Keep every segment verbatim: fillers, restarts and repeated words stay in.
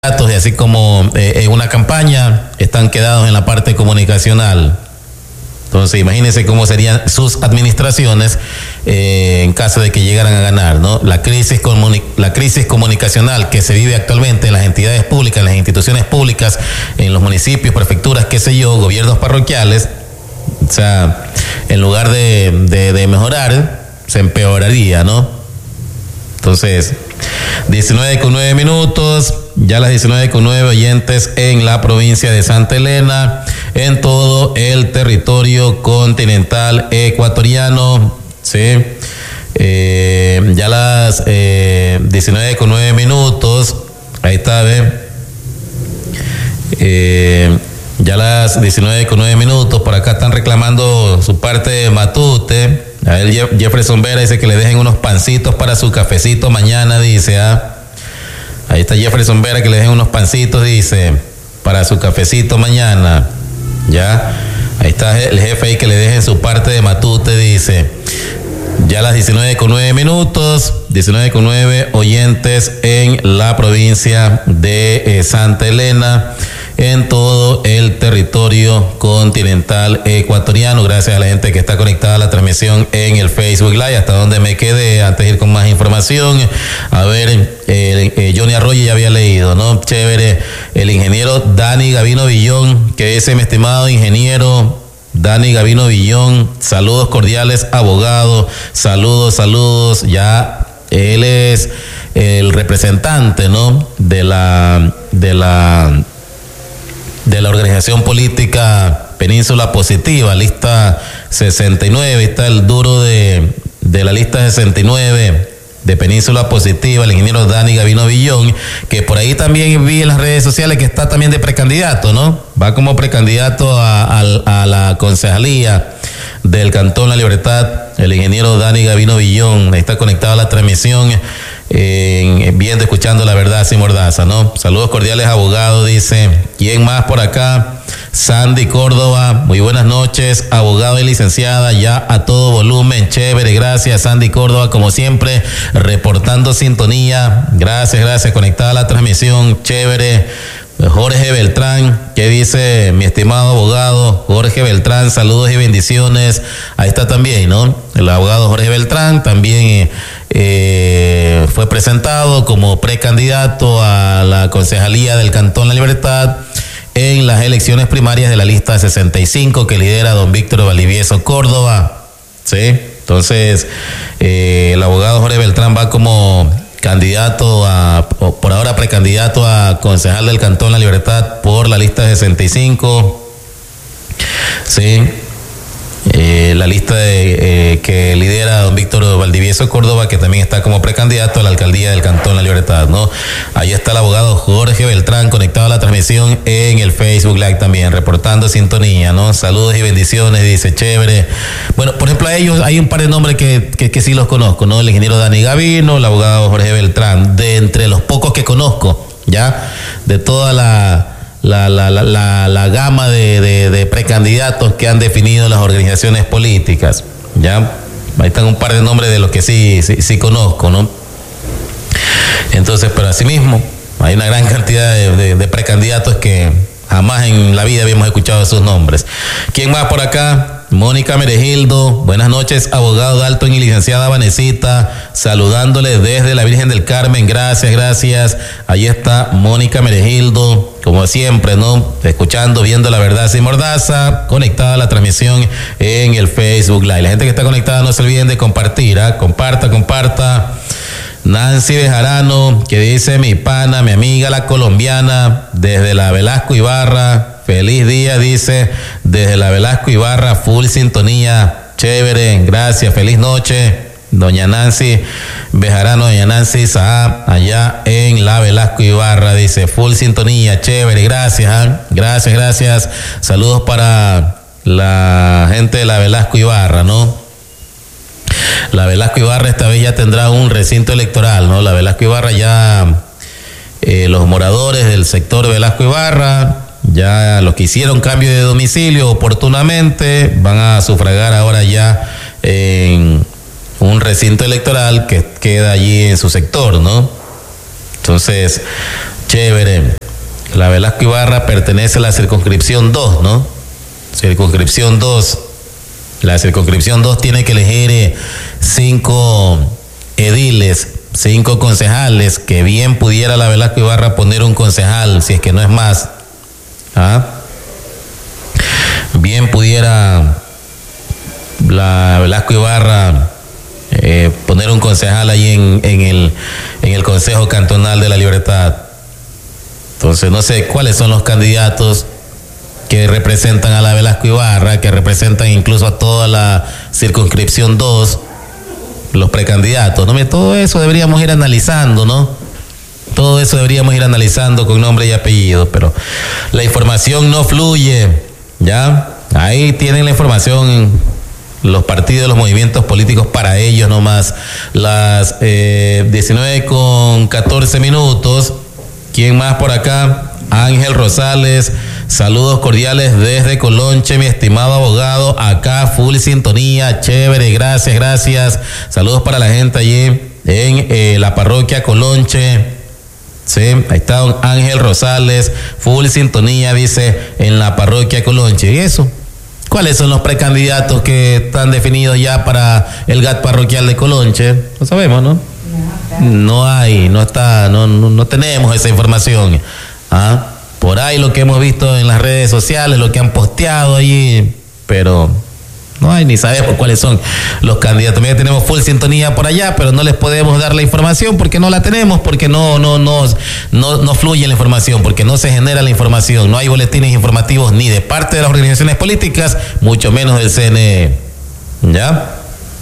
datos y así como eh, en una campaña están quedados en la parte comunicacional. Entonces imagínense cómo serían sus administraciones eh, en caso de que llegaran a ganar, ¿no? La crisis comuni- la crisis comunicacional que se vive actualmente en las entidades públicas, en las instituciones públicas, en los municipios, prefecturas, qué sé yo, gobiernos parroquiales, o sea, en lugar de, de, de mejorar, se empeoraría, ¿no? Entonces, diecinueve con nueve minutos, ya las diecinueve con nueve oyentes en la provincia de Santa Elena, en todo el territorio continental ecuatoriano, ¿sí? Eh, ya las eh, diecinueve con nueve minutos, ahí está, ve. Eh, ya las diecinueve con nueve minutos, por acá están reclamando su parte de Matute. A él Jefferson Vera dice que le dejen unos pancitos para su cafecito mañana, dice, ah. Ahí está Jefferson Vera, que le dejen unos pancitos, dice, para su cafecito mañana. Ya, ahí está el jefe ahí, que le dejen su parte de Matute, dice. Ya las diecinueve con nueve minutos, diecinueve con nueve oyentes en la provincia de eh, Santa Elena, en todo el territorio continental ecuatoriano. Gracias a la gente que está conectada a la transmisión en el Facebook Live. Hasta donde me quedé, antes de ir con más información. A ver, eh, eh, Johnny Arroyo ya había leído, ¿no? Chévere. El ingeniero Dani Gavino Villón, que dice: mi estimado ingeniero Dani Gavino Villón, saludos cordiales, abogado, saludos, saludos. Ya él es el representante, ¿no? De la, de la, de la organización política Península Positiva, lista sesenta y nueve, está el duro de, de la lista sesenta y nueve de Península Positiva, el ingeniero Dani Gavino Villón, que por ahí también vi en las redes sociales que está también de precandidato, ¿no? Va como precandidato a, a, a la concejalía del Cantón La Libertad, el ingeniero Dani Gavino Villón. Ahí está conectado a la transmisión, eh, viendo, escuchando La Verdad Sin Mordaza, ¿no? Saludos cordiales, abogado, dice. ¿Quién más por acá? Sandy Córdoba, muy buenas noches, abogado y licenciada, ya a todo volumen, chévere, gracias Sandy Córdoba, como siempre, reportando sintonía, gracias, gracias, conectada a la transmisión, chévere. Jorge Beltrán, ¿qué dice mi estimado abogado? Jorge Beltrán, saludos y bendiciones. Ahí está también, ¿no? El abogado Jorge Beltrán también eh, fue presentado como precandidato a la concejalía del Cantón La Libertad en las elecciones primarias de la lista sesenta y cinco que lidera don Víctor Valdivieso Córdoba, ¿sí? Entonces, eh, el abogado Jorge Beltrán va como candidato a, por ahora precandidato a concejal del Cantón La Libertad por la lista sesenta y cinco, ¿sí? Eh, la lista de, eh, que lidera don Víctor Valdivieso Córdoba, que también está como precandidato a la alcaldía del Cantón La Libertad, ¿no? Ahí está el abogado Jorge Beltrán conectado a la transmisión en el Facebook Live también, reportando sintonía, ¿no? Saludos y bendiciones, dice, chévere. Bueno, por ejemplo, a ellos hay un par de nombres que, que, que sí los conozco, ¿no? El ingeniero Dani Gavino, el abogado Jorge Beltrán, de entre los pocos que conozco, ¿ya? De toda la... La, la, la, la, la gama de, de, de precandidatos que han definido las organizaciones políticas, ya ahí están un par de nombres de los que sí, sí, sí conozco, ¿no? Entonces, pero asimismo hay una gran cantidad de, de, de precandidatos que jamás en la vida habíamos escuchado sus nombres. ¿Quién más por acá? Mónica Meregildo, buenas noches, abogado Dalton y licenciada Vanesita, saludándole desde la Virgen del Carmen, gracias, gracias. Ahí está Mónica Meregildo, como siempre, ¿no? Escuchando, viendo La Verdad Sin Mordaza, conectada a la transmisión en el Facebook Live. La gente que está conectada, no se olviden de compartir, ¿ah? Comparta, comparta. Nancy Bejarano, que dice: mi pana, mi amiga la colombiana, desde la Velasco Ibarra, feliz día, dice, desde la Velasco Ibarra, full sintonía, chévere, gracias, feliz noche, doña Nancy Bejarano, doña Nancy Saab, allá en la Velasco Ibarra, dice, full sintonía, chévere, gracias, ¿eh? gracias, gracias, saludos para la gente de la Velasco Ibarra, ¿no? La Velasco Ibarra esta vez ya tendrá un recinto electoral, ¿no? La Velasco Ibarra ya, eh, los moradores del sector Velasco Ibarra, ya los que hicieron cambio de domicilio oportunamente, van a sufragar ahora ya en un recinto electoral que queda allí en su sector, ¿no? Entonces, Chévere. La Velasco Ibarra pertenece a la circunscripción dos, ¿no? Circunscripción dos. La circunscripción dos tiene que elegir eh, cinco ediles, cinco concejales, que bien pudiera la Velasco Ibarra poner un concejal, si es que no es más. ¿Ah? Bien pudiera la Velasco Ibarra eh, poner un concejal ahí en, en, el, en el Consejo Cantonal de la Libertad. Entonces no sé cuáles son los candidatos que representan a la Velasco Ibarra, que representan incluso a toda la circunscripción dos, los precandidatos, ¿no? Todo eso deberíamos ir analizando, ¿no? Todo eso deberíamos ir analizando con nombre y apellido, pero la información no fluye, ¿ya? Ahí tienen la información los partidos, los movimientos políticos para ellos nomás. Las eh, diecinueve con catorce minutos. ¿Quién más por acá? Ángel Rosales, saludos cordiales desde Colonche, mi estimado abogado, acá full sintonía, chévere, gracias, gracias. Saludos para la gente allí en eh, la parroquia Colonche. Sí, ahí está don Ángel Rosales, full sintonía, dice, en la parroquia Colonche. ¿Y eso? ¿Cuáles son los precandidatos que están definidos ya para el G A T parroquial de Colonche? Lo sabemos, ¿no? No hay, no está, no, no, no tenemos esa información. ¿Ah? Por ahí lo que hemos visto en las redes sociales, lo que han posteado allí, pero no hay, ni sabemos cuáles son los candidatos. Mira, tenemos full sintonía por allá, pero no les podemos dar la información porque no la tenemos, porque no, no, no, no, no fluye la información, porque no se genera la información. No hay boletines informativos ni de parte de las organizaciones políticas, mucho menos del C N E. ¿Ya?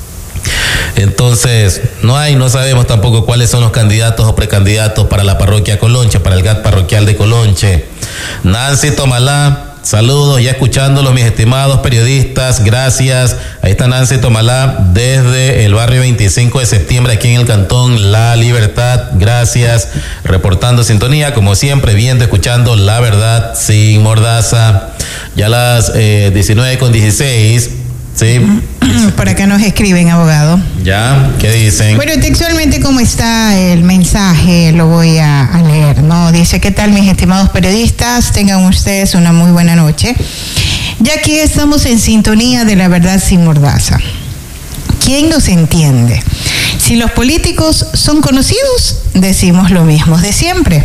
Entonces, no hay, no sabemos tampoco cuáles son los candidatos o precandidatos para la parroquia Colonche, para el G A T parroquial de Colonche. Nancy Tomalá, saludos, ya escuchándolos mis estimados periodistas, gracias. Ahí está Nancy Tomalá desde el barrio veinticinco de septiembre aquí en el cantón La Libertad, gracias. Reportando sintonía, como siempre, viendo, escuchando la verdad sin mordaza. Ya las eh, diecinueve con dieciséis. Sí. Por acá nos escriben, abogado. Ya, ¿qué dicen? Bueno, textualmente como está el mensaje, lo voy a, a leer, ¿no? Dice, ¿qué tal mis estimados periodistas? Tengan ustedes una muy buena noche. Ya aquí estamos en sintonía de la verdad sin mordaza. ¿Quién nos entiende? Si los políticos son conocidos, decimos lo mismo de siempre.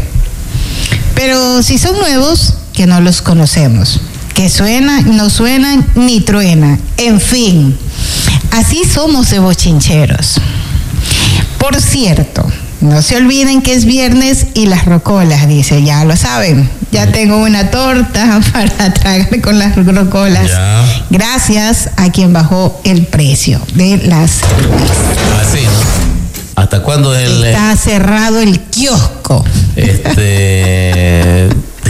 Pero si son nuevos, que no los conocemos. Que suenan, no suenan, ni truenan. En fin, así somos de bochincheros. Por cierto, no se olviden que es viernes y las rocolas, dice, ya lo saben. Ya tengo una torta para tragar con las rocolas. Ya. Gracias a quien bajó el precio de las cervezas. Así, ¿no? ¿Hasta cuándo el...? Está cerrado el kiosco. Este...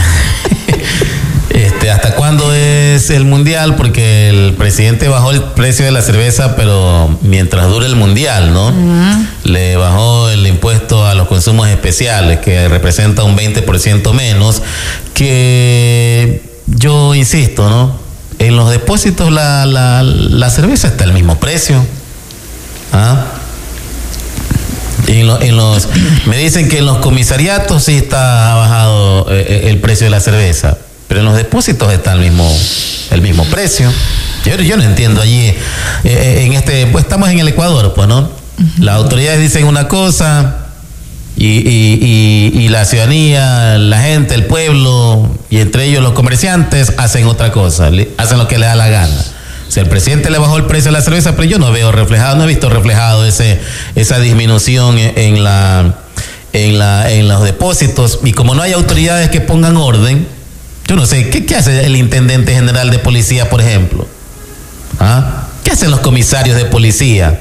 Este, ¿hasta cuándo es el mundial? Porque el presidente bajó el precio de la cerveza, pero mientras dure el mundial, ¿no? Uh-huh. Le bajó el impuesto a los consumos especiales, que representa un veinte por ciento menos, que yo insisto, ¿no? En los depósitos la, la, la cerveza está al mismo precio. ¿Ah? En, lo, en los, me dicen que en los comisariatos sí está bajado eh, el precio de la cerveza. Pero en los depósitos está el mismo, el mismo precio. Yo, yo no entiendo allí, eh, en este, pues estamos en el Ecuador, pues, ¿no? Uh-huh. Las autoridades dicen una cosa y, y, y, y la ciudadanía, la gente, el pueblo y entre ellos los comerciantes hacen otra cosa, hacen lo que les da la gana. O sea, el presidente le bajó el precio de la cerveza, pero yo no veo reflejado, no he visto reflejado ese, esa disminución en la, en la, en los depósitos. Y como no hay autoridades que pongan orden, yo no sé, ¿qué, qué hace el intendente general de policía, por ejemplo? ¿Ah? ¿Qué hacen los comisarios de policía?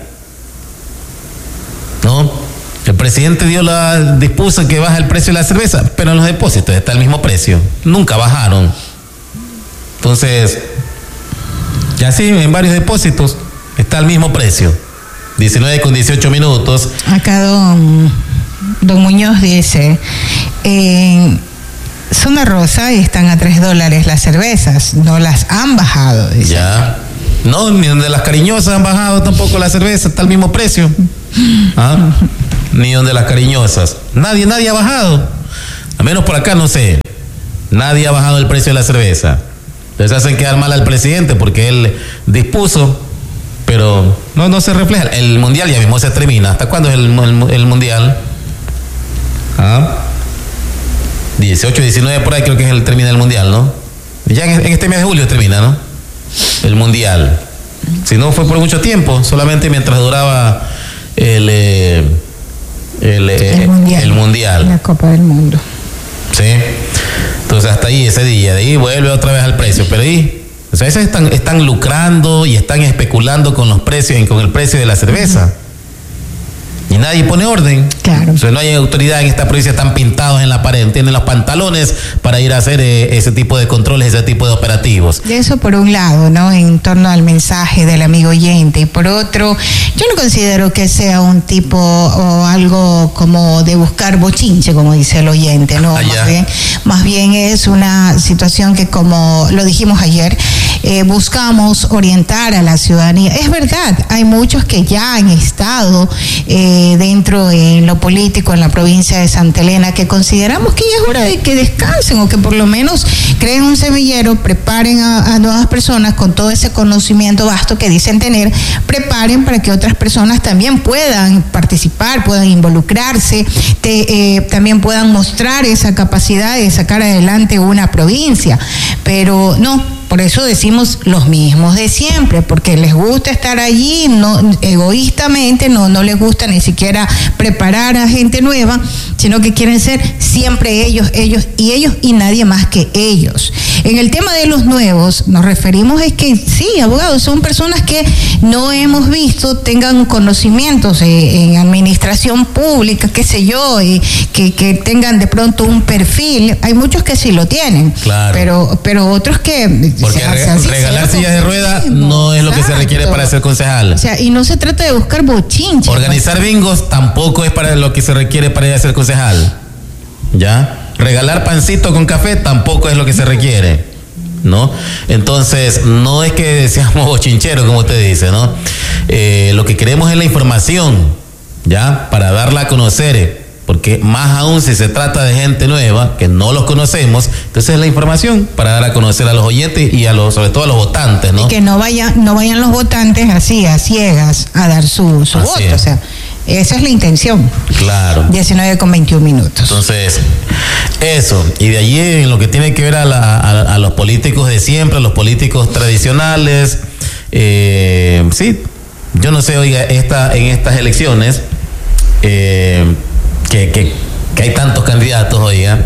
¿No? El presidente dio la, dispuso que baja el precio de la cerveza, pero en los depósitos está el mismo precio. Nunca bajaron. Entonces, ya sí, en varios depósitos está el mismo precio. diecinueve con dieciocho minutos. Acá don, don Muñoz dice... Eh, Zona Rosa y están a tres dólares las cervezas, no las han bajado. Dice. Ya. No, ni donde las Cariñosas han bajado tampoco la cerveza, está al mismo precio. ¿Ah? Ni donde las Cariñosas. Nadie, nadie ha bajado. Al menos por acá, no sé. Nadie ha bajado el precio de la cerveza. Entonces hacen quedar mal al presidente porque él dispuso, pero no, no se refleja. El mundial ya mismo se termina. ¿Hasta cuándo es el, el, el mundial? ¿Ah? dieciocho, diecinueve por ahí creo que es el termina el mundial, ¿no? Ya en, en este mes de julio termina, ¿no? El mundial. Si no fue por mucho tiempo, solamente mientras duraba el, eh, el, eh, el, mundial, el mundial. La Copa del Mundo. Sí. Entonces hasta ahí ese día, de ahí vuelve otra vez al precio, pero ahí, o sea, esos están, están lucrando y están especulando con los precios y con el precio de la cerveza. Uh-huh. Y nadie pone orden. Claro. O sea, no hay autoridad en esta provincia, están pintados en la pared, tienen los pantalones para ir a hacer eh, ese tipo de controles, ese tipo de operativos. De eso por un lado, ¿no? En torno al mensaje del amigo oyente. Y por otro, yo no considero que sea un tipo o algo como de buscar bochinche, como dice el oyente, ¿no? Allá. Más bien, más bien es una situación que, como lo dijimos ayer, eh, buscamos orientar a la ciudadanía. Es verdad, hay muchos que ya han estado eh, dentro en lo político en la provincia de Santa Elena, que consideramos que ya es hora de que descansen o que por lo menos creen un semillero, preparen a, a nuevas personas con todo ese conocimiento vasto que dicen tener, preparen para que otras personas también puedan participar, puedan involucrarse, te, eh, también puedan mostrar esa capacidad de sacar adelante una provincia, pero no. Por eso decimos los mismos de siempre, porque les gusta estar allí, no egoístamente, no, no les gusta ni siquiera preparar a gente nueva, sino que quieren ser siempre ellos, ellos y ellos y nadie más que ellos. En el tema de los nuevos, nos referimos es que sí, abogados, son personas que no hemos visto, tengan conocimientos eh, en administración pública, qué sé yo, eh, que, que tengan de pronto un perfil. Hay muchos que sí lo tienen, claro. pero, pero otros que... Porque se, re, así, regalar sillas de rueda no es lo que se requiere para ser concejal. O sea, y no se trata de buscar bochinches. Organizar pues. bingos tampoco es para lo que se requiere para ir a ser concejal. ¿Ya? Regalar pancito con café tampoco es lo que se requiere, ¿no? Entonces, no es que seamos bochincheros, como usted dice, ¿no? Eh, lo que queremos es la información, ¿ya? Para darla a conocer. Porque más aún si se trata de gente nueva que no los conocemos, entonces es la información para dar a conocer a los oyentes y a los, sobre todo a los votantes, ¿no? Y que no vayan, no vayan los votantes así, a ciegas, a dar su, su voto, es. O sea, esa es la intención. Claro. diecinueve con veintiún minutos. Entonces, eso, y de allí en lo que tiene que ver a, la, a, a los políticos de siempre, a los políticos tradicionales, eh, sí, yo no sé, oiga, esta, en estas elecciones, eh, Que, que, que hay tantos candidatos, oiga,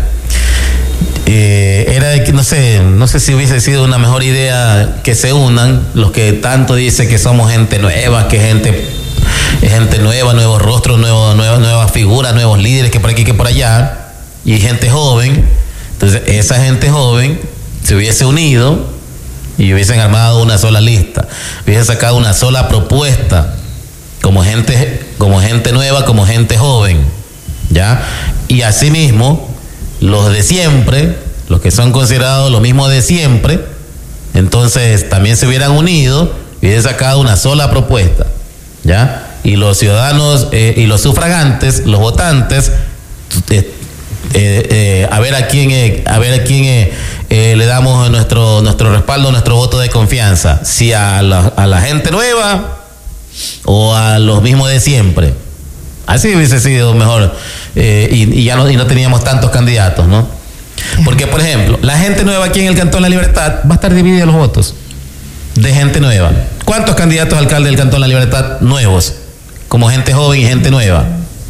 eh, era de que, no sé, no sé si hubiese sido una mejor idea que se unan los que tanto dicen que somos gente nueva, que gente, gente nueva, nuevos rostros, nuevos, nuevas, nuevas figuras, nuevos líderes, que por aquí, que por allá, y gente joven. Entonces, esa gente joven se hubiese unido y hubiesen armado una sola lista, hubiesen sacado una sola propuesta, como gente, como gente nueva, como gente joven. ¿Ya? Y asimismo, los de siempre, los que son considerados los mismos de siempre, entonces también se hubieran unido y hubieran sacado una sola propuesta, ¿ya? Y los ciudadanos eh, y los sufragantes, los votantes, eh, eh, eh, a ver a quién, eh, a ver a quién eh, eh, le damos nuestro, nuestro respaldo, nuestro voto de confianza, si a la, a la gente nueva o a los mismos de siempre. Así hubiese sido mejor eh, y, y ya no, y no teníamos tantos candidatos, ¿no? Porque, por ejemplo, la gente nueva aquí en el Cantón La Libertad va a estar dividida los votos de gente nueva. ¿Cuántos candidatos a alcalde del Cantón La Libertad nuevos? Como gente joven y gente nueva.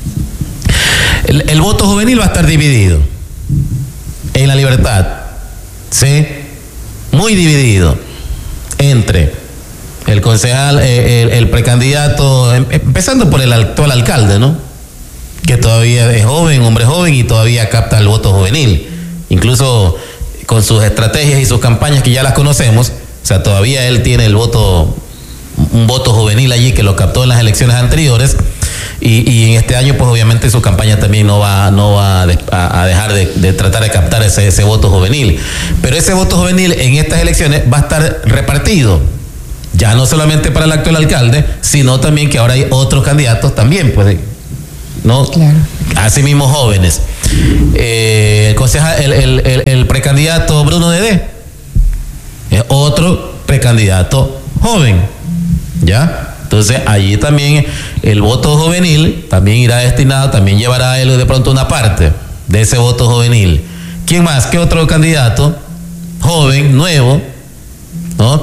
El, el voto juvenil va a estar dividido en La Libertad, ¿sí? Muy dividido entre el concejal, eh, el, el precandidato, empezando por el actual alcalde, ¿no? Que todavía es joven, hombre joven y todavía capta el voto juvenil. Incluso con sus estrategias y sus campañas que ya las conocemos, o sea, todavía él tiene el voto, un voto juvenil allí que lo captó en las elecciones anteriores. Y, y en este año, pues obviamente su campaña también no va, no va a, a dejar de, de tratar de captar ese, ese voto juvenil. Pero ese voto juvenil en estas elecciones va a estar repartido. Ya no solamente para el actual alcalde, sino también que ahora hay otros candidatos también, pues, ¿no? Claro. Así mismo jóvenes. Eh, el, concejal, el, el, el, el precandidato Bruno Dedé es otro precandidato joven, ¿ya? Entonces allí también el voto juvenil también irá destinado, también llevará él de pronto una parte de ese voto juvenil. ¿Quién más? ¿Qué otro candidato joven, nuevo, ¿no?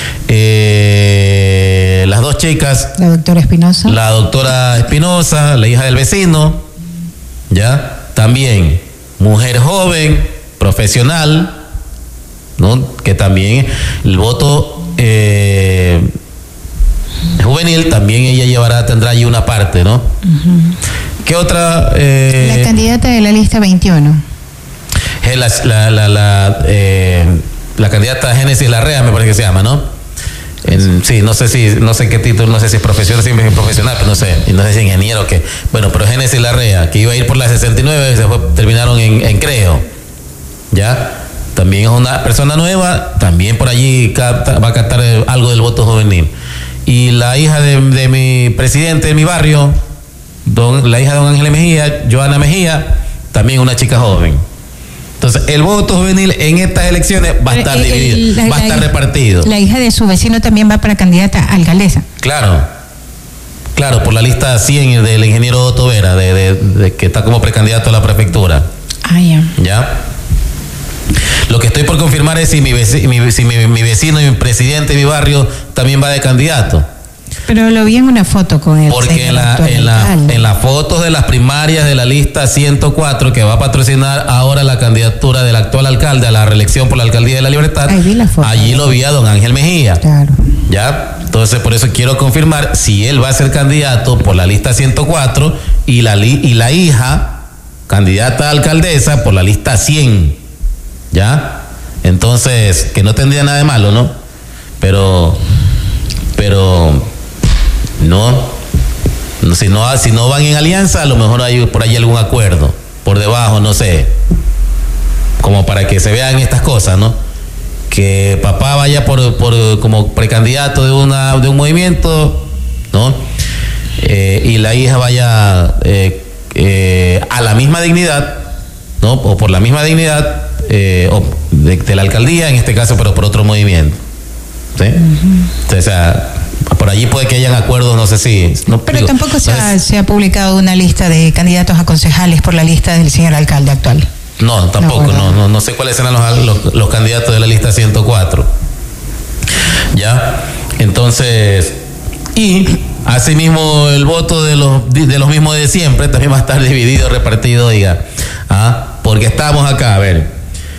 Eh, las dos chicas. La doctora Espinosa. La doctora Espinosa, la hija del vecino, ¿ya? También mujer joven, profesional, ¿no? Que también el voto eh, juvenil también ella llevará, tendrá allí una parte, ¿no? Uh-huh. ¿Qué otra? Eh, la candidata de la lista veintiuno. La, la, la, la, eh, la candidata Génesis Larrea, me parece que se llama, ¿no? En, sí, no sé si, no sé qué título, no sé si es profesional, si es profesional, pero no sé, no sé si es ingeniero o qué. Bueno, pero Génesis Larrea, que iba a ir por la sesenta y nueve, se fue, terminaron en, en Creo, ¿ya? También es una persona nueva, también por allí capta, va a captar algo del voto juvenil. Y la hija de, de mi presidente de mi barrio, don, la hija de don Ángel Mejía, Joana Mejía, también una chica joven. Entonces, el voto juvenil en estas elecciones va a estar el, dividido, el, la, va a estar la, repartido. La hija de su vecino también va para candidata a alcaldesa. Claro, claro, por la lista cien del ingeniero Otto Vera, de, de, de, que está como precandidato a la prefectura. Ah, ya. ¿Ya? Lo que estoy por confirmar es si mi vecino, mi, si mi, mi vecino y mi presidente de mi barrio también va de candidato. Pero lo vi en una foto con él. Porque en la, en la, en las fotos de las primarias de la lista ciento cuatro que va a patrocinar ahora la candidatura del actual alcalde a la reelección por la alcaldía de La Libertad, ahí vi la foto, allí lo vi a don Ángel Mejía. Claro. ¿Ya? Entonces por eso quiero confirmar si él va a ser candidato por la lista ciento cuatro y la, y la hija candidata a alcaldesa por la lista cien. ¿Ya? Entonces, que no tendría nada de malo, ¿no? Pero, pero, no, si no, si no van en alianza, a lo mejor hay por ahí algún acuerdo, por debajo, no sé, como para que se vean estas cosas, ¿no? Que papá vaya por, por como precandidato de una, de un movimiento, ¿no? Eh, y la hija vaya eh, eh, a la misma dignidad, ¿no? O por la misma dignidad. Eh, o de, de la alcaldía en este caso, pero por otro movimiento, ¿sí? Uh-huh. O sea, por allí puede que hayan acuerdos, no sé si no, pero digo, tampoco no se, ha, es, se ha publicado una lista de candidatos a concejales por la lista del señor alcalde actual. No, tampoco, no, no, no, no sé cuáles serán los, los, los candidatos de la lista ciento cuatro, ¿ya? Entonces, y asimismo el voto de los, de los mismos de siempre también va a estar dividido, repartido, diga, ¿ah? Porque estamos acá, a ver.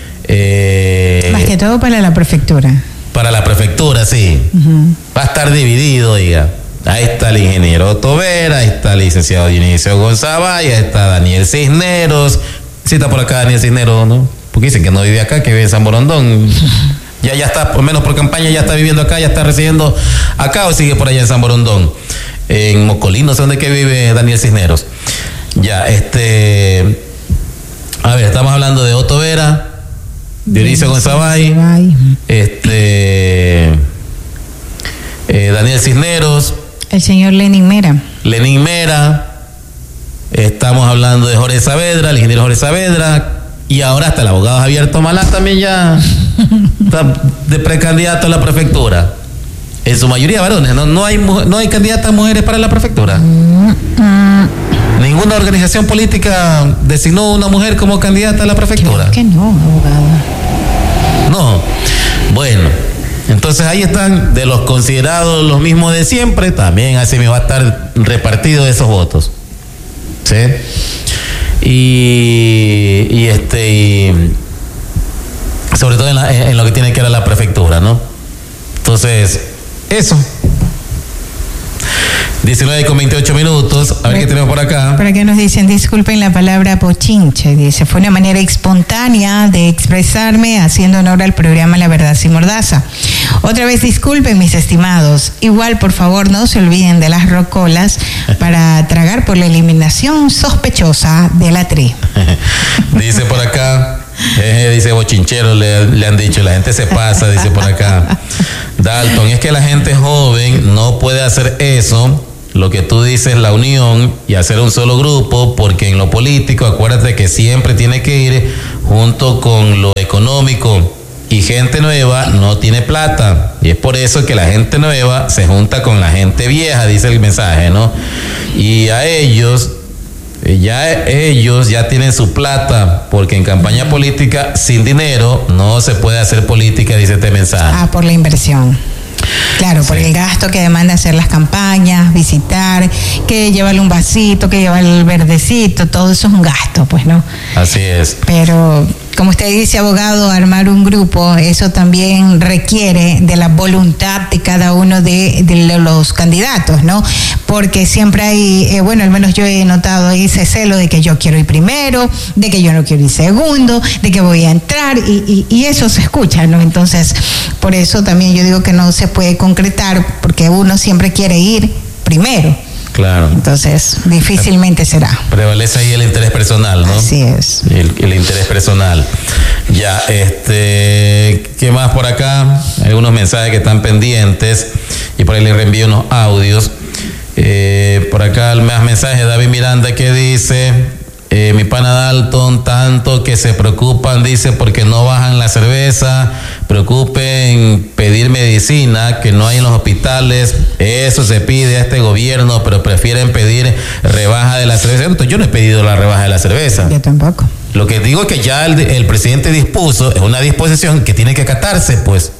Eh, Más que todo para la prefectura. Para la prefectura, sí. Uh-huh. Va a estar dividido, diga. Ahí está el ingeniero Otto Vera, ahí está el licenciado Dionisio González, ahí está Daniel Cisneros. Sí está por acá Daniel Cisneros, ¿no? Porque dicen que no vive acá, que vive en San Borondón. Ya, ya está, por menos por campaña, ya está viviendo acá, ya está residiendo acá o sigue por allá en San Borondón. En Mocolín, no sé dónde que vive Daniel Cisneros. Ya, este... A ver, estamos hablando de Otto Vera, Dionisio González, este, eh, Daniel Cisneros, el señor Lenín Mera. Lenín Mera, estamos hablando de Jorge Saavedra, el ingeniero Jorge Saavedra, y ahora hasta el abogado Javier Tomalá también ya está de precandidato a la prefectura. En su mayoría varones, no, no hay no hay candidatas mujeres para la prefectura. ¿Ninguna organización política designó una mujer como candidata a la prefectura? Creo que no, abogado. No. Bueno, entonces ahí están de los considerados los mismos de siempre, también así me va a estar repartido esos votos. ¿Sí? Y, y este y sobre todo en, la, en lo que tiene que ver a la prefectura, ¿no? Entonces, eso. diecinueve con veintiocho minutos. A ver qué tenemos por acá. Por acá nos dicen, disculpen la palabra pochinche. Dice, fue una manera espontánea de expresarme haciendo honor al programa La Verdad Sin Mordaza. Otra vez disculpen, mis estimados. Igual, por favor, no se olviden de las rocolas para tragar por la eliminación sospechosa de la T R I. Dice por acá, eh, dice bochinchero, le, le han dicho, la gente se pasa, dice por acá. Dalton, es que la gente joven no puede hacer eso lo que tú dices, la unión y hacer un solo grupo, porque en lo político, acuérdate que siempre tiene que ir junto con lo económico, y gente nueva no tiene plata, y es por eso que la gente nueva se junta con la gente vieja, dice el mensaje, ¿no? Y a ellos, ya ellos ya tienen su plata, porque en campaña política sin dinero no se puede hacer política, dice este mensaje. Ah, por la inversión. Claro, por sí. El gasto que demanda hacer las campañas, visitar, que llevarle un vasito, que llevarle el verdecito, todo eso es un gasto, pues, ¿no? Así es. Pero, como usted dice, abogado, armar un grupo, eso también requiere de la voluntad de cada uno de, de los candidatos, ¿no? Porque siempre hay, eh, bueno, al menos yo he notado ese celo de que yo quiero ir primero, de que yo no quiero ir segundo, de que voy a entrar, y, y, y eso se escucha, ¿no? Entonces, por eso también yo digo que no se puede concretar, porque uno siempre quiere ir primero. Claro. Entonces, difícilmente será. Prevalece ahí el interés personal, ¿no? Así es. El, el interés personal. Ya, este, ¿qué más por acá? Hay algunos mensajes que están pendientes y por ahí les reenvío unos audios. Eh, por acá más mensajes de David Miranda que dice, eh, mi pana Dalton, tanto que se preocupan, dice, porque no bajan la cerveza, preocupen pedir medicina que no hay en los hospitales, eso se pide a este gobierno, pero prefieren pedir rebaja de la cerveza. Entonces, yo no he pedido la rebaja de la cerveza. Yo tampoco. Lo que digo es que ya el, el presidente dispuso, es una disposición que tiene que acatarse, pues.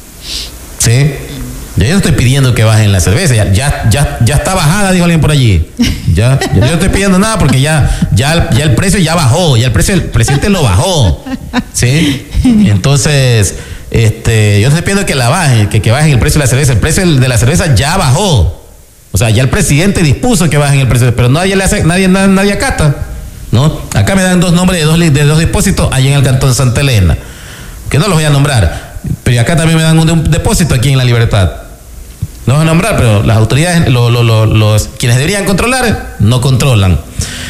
¿Sí? Yo no estoy pidiendo que bajen la cerveza, ya, ya, ya, ya está bajada, dijo alguien por allí. Ya, yo no estoy pidiendo nada porque ya, ya, ya el precio ya bajó, ya el precio el presidente lo bajó. ¿Sí? Entonces, este, yo no estoy pidiendo que la bajen, que, que bajen el precio de la cerveza. El precio de la cerveza ya bajó. O sea, ya el presidente dispuso que bajen el precio, pero nadie le hace, nadie, nadie, nadie acata, ¿no? Acá me dan dos nombres de dos, de dos depósitos allá en el cantón Santa Elena, que no los voy a nombrar, pero acá también me dan un, un depósito aquí en La Libertad. No voy a nombrar, pero las autoridades, lo, lo, lo, los quienes deberían controlar, no controlan.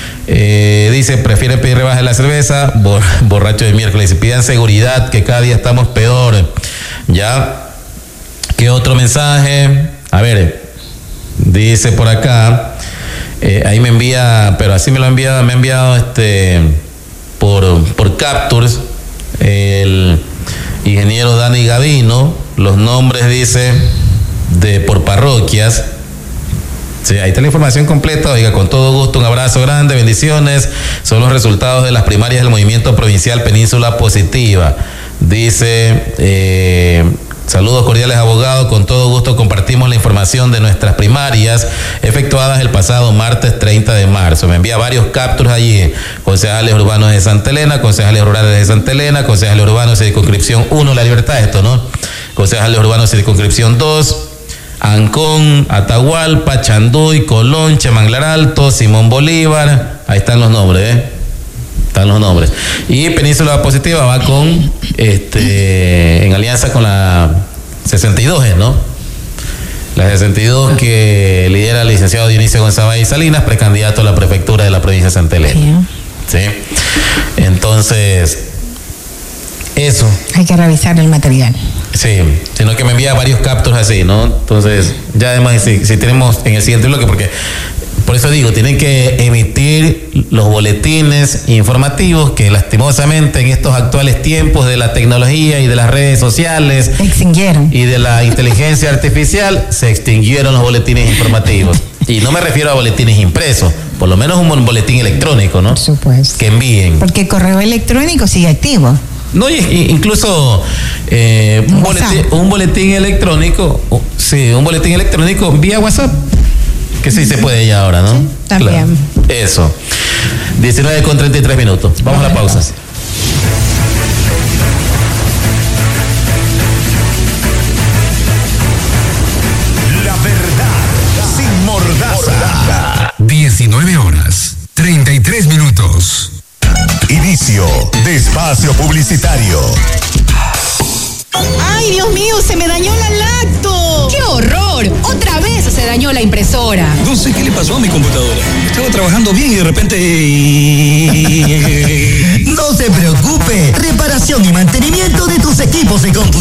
Eh, dice, prefieren pedir rebaja de la cerveza, bor, borracho de miércoles, y pidan seguridad, que cada día estamos peor. Ya, ¿qué otro mensaje? A ver, dice por acá, eh, ahí me envía, pero así me lo ha enviado, me ha enviado este por, por captures, el ingeniero Dani Gavino, los nombres, dice, de por parroquias. Sí, ahí está la información completa. Oiga, con todo gusto, un abrazo grande, bendiciones. Son los resultados de las primarias del Movimiento Provincial Península Positiva. Dice, eh, saludos cordiales, abogado. Con todo gusto compartimos la información de nuestras primarias efectuadas el pasado martes treinta de marzo. Me envía varios capturas allí. Concejales urbanos de Santa Elena, concejales rurales de Santa Elena, concejales urbanos de circunscripción uno, La Libertad, esto, ¿no? Concejales urbanos de circunscripción dos, Ancón, Atahualpa, Chanduy, Colón, Chemanglar Alto, Simón Bolívar. Ahí están los nombres, ¿eh? Están los nombres. Y Península Positiva va con, este, en alianza con la sesenta y dos, ¿no? La sesenta y dos que lidera el licenciado Dionisio González y Salinas, precandidato a la prefectura de la provincia de Santa Elena. Sí. Entonces, eso. Hay que revisar el material. Sí, sino que me envía varios capturas así, ¿no? Entonces, ya además, si, si tenemos en el siguiente bloque, porque por eso digo, tienen que emitir los boletines informativos que lastimosamente en estos actuales tiempos de la tecnología y de las redes sociales se extinguieron, y de la inteligencia artificial, se extinguieron los boletines informativos. Y no me refiero a boletines impresos, por lo menos un boletín electrónico, ¿no? Por supuesto. Que envíen. Porque el correo electrónico sigue activo. No, incluso eh, un, boletín, un boletín electrónico, sí, un boletín electrónico vía WhatsApp, que sí se puede ya ahora, ¿no? Sí, también. Claro. Eso. diecinueve con treinta y tres minutos. Vamos a la pausa. La verdad sin mordaza. diecinueve horas, treinta y tres minutos. Inicio de espacio publicitario. ¡Ay, Dios mío! ¡Se me dañó la lacto! ¡Qué horror! ¡Otra vez se dañó la impresora! No sé qué le pasó a mi computadora. Estaba trabajando bien y de repente... No se preocupe. Reparación y mantenimiento de tus equipos de computadora.